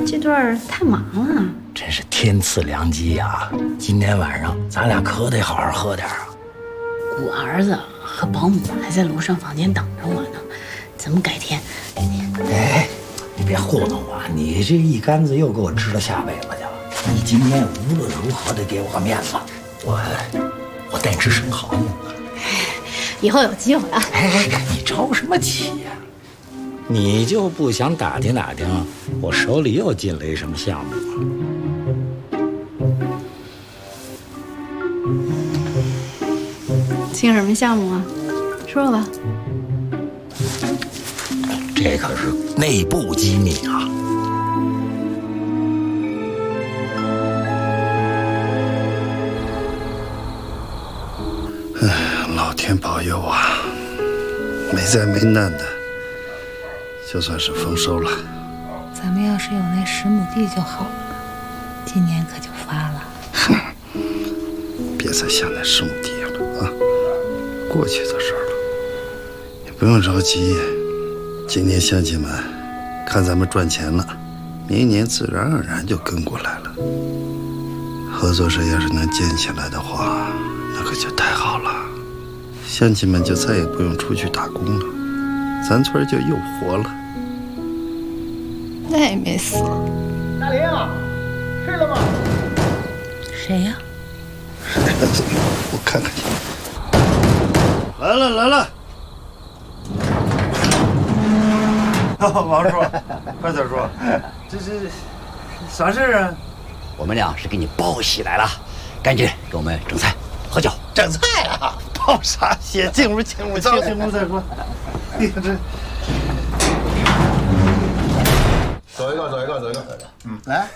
这段太忙了， 真是天赐良机呀！今天晚上咱俩可得好好喝点啊！ 我儿子和保姆还在楼上房间等着我呢，咱们改天。 哎，你别糊弄我，你这一竿子又给我支到下辈子去了。你今天无论如何得给我个面子，我带你吃生蚝。 以后有机会啊！ 哎，你着什么急呀？你就不想打听打听我手里又进了一什么项目吗？ 进什么项目啊？说说吧。 这可是内部机密啊！ 哎，老天保佑啊！没灾没难的，就算是丰收了。 咱们要是有那10亩地就好了，今年可就发了。 哼，别再想那10亩地了啊，过去的事儿了。也不用着急，今年乡亲们看咱们赚钱了，明年自然而然就跟过来了。合作社要是能建起来的话，那可就太好了，乡亲们就再也不用出去打工了，咱村就又活了。 那也没死。 大林啊，睡了吗？ 谁呀？ 我看看去。来了来了。 王叔，快点说，这啥事啊？ 我们俩是给你报喜来了，赶紧给我们整菜喝酒。 整菜啊？报啥喜？进屋进屋，进屋再说。哎呀这。 走一个，走一个，走一个。 来。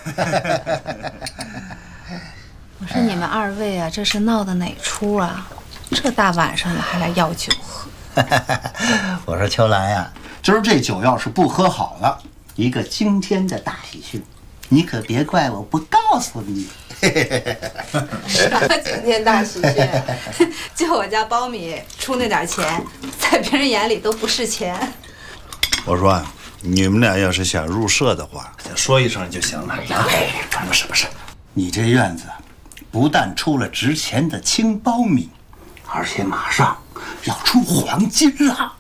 我说你们2位啊，这是闹的哪出啊？这大晚上的还来要酒喝。 我说秋兰呀，今儿这酒要是不喝好了，一个惊天的大喜讯，你可别怪我不告诉你。 啥惊天大喜讯？就我家苞米出那点钱，在别人眼里都不是钱。 我说啊，你们俩要是想入社的话，说一声就行了。 不是，你这院子不但出了值钱的青苞米，而且马上要出黄金了。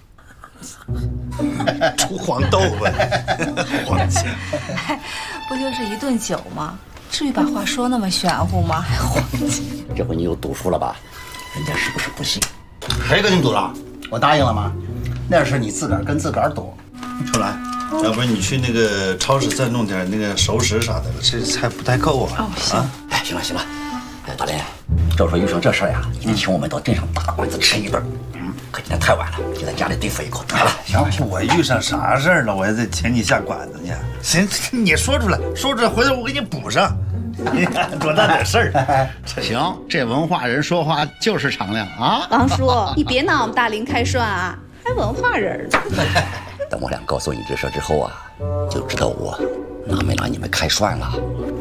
出黄豆腐，黄金。 不就是一顿酒吗？至于把话说那么玄乎吗？还黄金？ 这回你又赌输了吧？人家是不是不信？ 谁跟你赌了？我答应了吗？那是你自个儿跟自个儿赌。 秋兰，要不然你去那个超市再弄点那个熟食啥的，这菜不太够啊。 哦，行。 哎，行了，哎，大林，照说遇上这事儿呀，你得请我们到镇上大馆子吃一顿。可今天太晚了，就在家里对付一口得了。 行，我遇上啥事儿了？我还得请你下馆子去。行，你说出来，回头我给你补上。多大点事儿？ 行，这文化人说话就是敞亮啊。 王叔，你别拿我们大林开涮啊，还文化人呢。 等我俩告诉你这事之后啊，就知道我拿没拿你们开涮了。